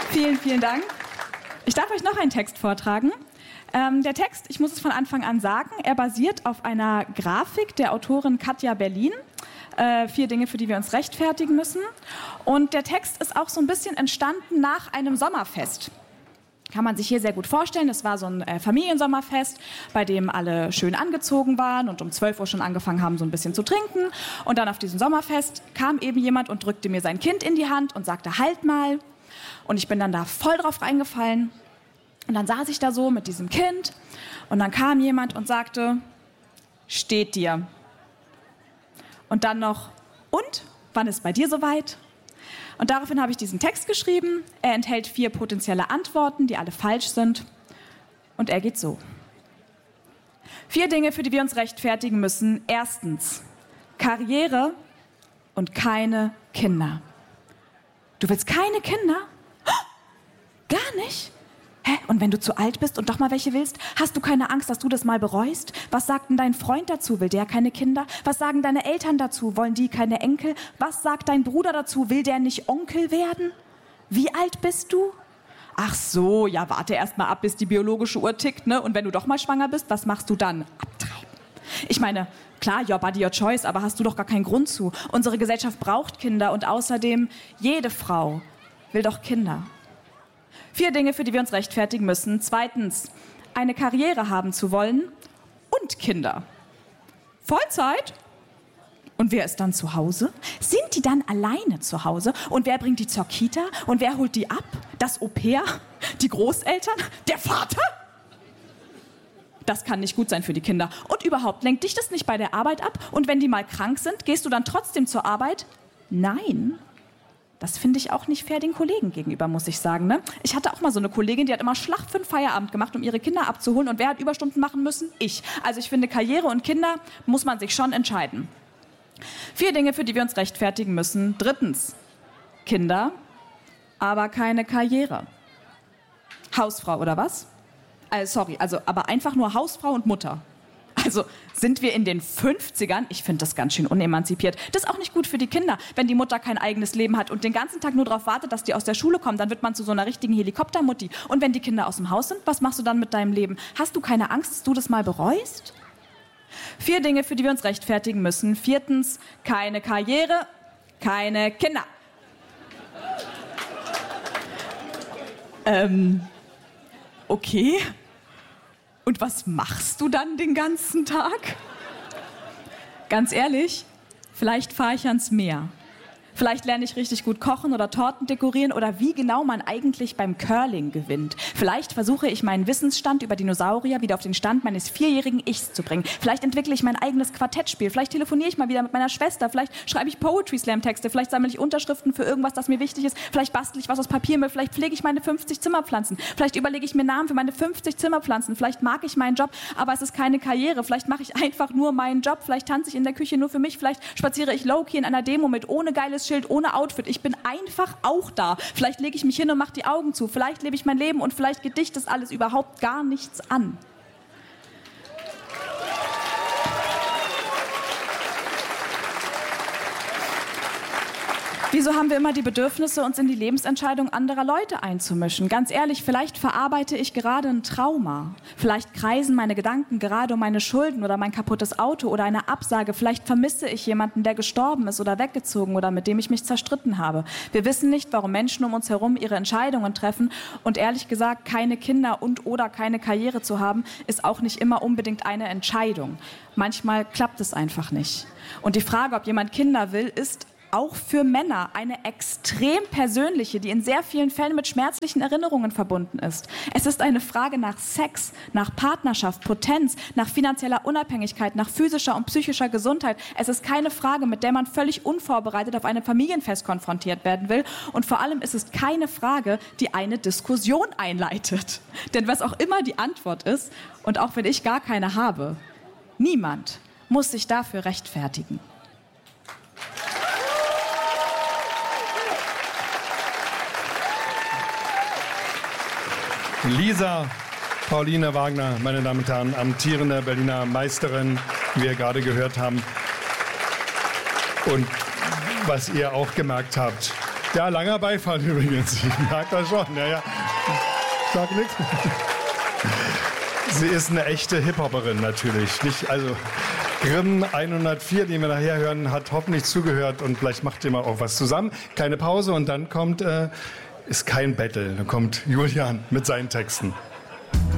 Vielen, vielen Dank. Ich darf euch noch einen Text vortragen. Der Text, ich muss es von Anfang an sagen, er basiert auf einer Grafik der Autorin Katja Berlin. 4 Dinge, für die wir uns rechtfertigen müssen. Und der Text ist auch so ein bisschen entstanden nach einem Sommerfest. Kann man sich hier sehr gut vorstellen. Das war so ein Familiensommerfest, bei dem alle schön angezogen waren und um 12 Uhr schon angefangen haben, so ein bisschen zu trinken. Und dann auf diesem Sommerfest kam eben jemand und drückte mir sein Kind in die Hand und sagte, halt mal. Und ich bin dann da voll drauf reingefallen. Und dann saß ich da so mit diesem Kind und dann kam jemand und sagte, steht dir. Und dann noch, und? Wann ist bei dir soweit? Und daraufhin habe ich diesen Text geschrieben. Er enthält 4 potenzielle Antworten, die alle falsch sind. Und er geht so. 4 Dinge, für die wir uns rechtfertigen müssen. Erstens, Karriere und keine Kinder. Du willst keine Kinder? Gar nicht? Hä? Und wenn du zu alt bist und doch mal welche willst, hast du keine Angst, dass du das mal bereust? Was sagt denn dein Freund dazu? Will der keine Kinder? Was sagen deine Eltern dazu? Wollen die keine Enkel? Was sagt dein Bruder dazu? Will der nicht Onkel werden? Wie alt bist du? Ach so, ja, warte erst mal ab, bis die biologische Uhr tickt, ne? Und wenn du doch mal schwanger bist, was machst du dann? Abtreiben. Ich meine, klar, your body, your choice, aber hast du doch gar keinen Grund zu. Unsere Gesellschaft braucht Kinder und außerdem, jede Frau will doch Kinder. 4 Dinge, für die wir uns rechtfertigen müssen. Zweitens, eine Karriere haben zu wollen und Kinder. Vollzeit? Und wer ist dann zu Hause? Sind die dann alleine zu Hause? Und wer bringt die zur Kita? Und wer holt die ab? Das Au-pair? Die Großeltern? Der Vater? Das kann nicht gut sein für die Kinder. Und überhaupt, lenkt dich das nicht bei der Arbeit ab? Und wenn die mal krank sind, gehst du dann trotzdem zur Arbeit? Nein. Das finde ich auch nicht fair den Kollegen gegenüber, muss ich sagen. Ne? Ich hatte auch mal so eine Kollegin, die hat immer Schlacht für den Feierabend gemacht, um ihre Kinder abzuholen. Und wer hat Überstunden machen müssen? Ich. Also ich finde, Karriere und Kinder muss man sich schon entscheiden. 4 Dinge, für die wir uns rechtfertigen müssen. Drittens, Kinder, aber keine Karriere. Hausfrau oder was? Aber einfach nur Hausfrau und Mutter. Also sind wir in den 50ern? Ich finde das ganz schön unemanzipiert. Das ist auch nicht gut für die Kinder, wenn die Mutter kein eigenes Leben hat und den ganzen Tag nur darauf wartet, dass die aus der Schule kommen. Dann wird man zu so einer richtigen Helikoptermutti. Und wenn die Kinder aus dem Haus sind, was machst du dann mit deinem Leben? Hast du keine Angst, dass du das mal bereust? 4 Dinge, für die wir uns rechtfertigen müssen. 4. keine Karriere, keine Kinder. Okay. Und was machst du dann den ganzen Tag? Ganz ehrlich, vielleicht fahre ich ans Meer. Vielleicht lerne ich richtig gut kochen oder Torten dekorieren oder wie genau man eigentlich beim Curling gewinnt. Vielleicht versuche ich meinen Wissensstand über Dinosaurier wieder auf den Stand meines 4-jährigen Ichs zu bringen. Vielleicht entwickle ich mein eigenes Quartettspiel. Vielleicht telefoniere ich mal wieder mit meiner Schwester. Vielleicht schreibe ich Poetry-Slam-Texte. Vielleicht sammle ich Unterschriften für irgendwas, das mir wichtig ist. Vielleicht bastle ich was aus Papiermüll. Vielleicht pflege ich meine 50 Zimmerpflanzen. Vielleicht überlege ich mir Namen für meine 50 Zimmerpflanzen. Vielleicht mag ich meinen Job, aber es ist keine Karriere. Vielleicht mache ich einfach nur meinen Job. Vielleicht tanze ich in der Küche nur für mich. Vielleicht spaziere ich low-key in einer Demo mit, ohne geiles Schild, ohne Outfit. Ich bin einfach auch da. Vielleicht lege ich mich hin und mache die Augen zu. Vielleicht lebe ich mein Leben und vielleicht geht dich das alles überhaupt gar nichts an. Wieso haben wir immer die Bedürfnisse, uns in die Lebensentscheidung anderer Leute einzumischen? Ganz ehrlich, vielleicht verarbeite ich gerade ein Trauma. Vielleicht kreisen meine Gedanken gerade um meine Schulden oder mein kaputtes Auto oder eine Absage. Vielleicht vermisse ich jemanden, der gestorben ist oder weggezogen oder mit dem ich mich zerstritten habe. Wir wissen nicht, warum Menschen um uns herum ihre Entscheidungen treffen. Und ehrlich gesagt, keine Kinder und oder keine Karriere zu haben, ist auch nicht immer unbedingt eine Entscheidung. Manchmal klappt es einfach nicht. Und die Frage, ob jemand Kinder will, ist auch für Männer eine extrem persönliche, die in sehr vielen Fällen mit schmerzlichen Erinnerungen verbunden ist. Es ist eine Frage nach Sex, nach Partnerschaft, Potenz, nach finanzieller Unabhängigkeit, nach physischer und psychischer Gesundheit. Es ist keine Frage, mit der man völlig unvorbereitet auf einem Familienfest konfrontiert werden will. Und vor allem ist es keine Frage, die eine Diskussion einleitet. Denn was auch immer die Antwort ist, und auch wenn ich gar keine habe, niemand muss sich dafür rechtfertigen. Lisa Pauline Wagner, meine Damen und Herren, amtierende Berliner Meisterin, wie wir gerade gehört haben. Und was ihr auch gemerkt habt, Ja, langer Beifall übrigens. Ich merke das schon. Ja. Sag nichts. Sie ist eine echte Hip-Hopperin natürlich. Nicht, also Grimm 104, den wir nachher hören, hat hoffentlich zugehört und vielleicht macht ihr mal auch was zusammen. Keine Pause und dann kommt, ist kein Battle, dann kommt Julian mit seinen Texten.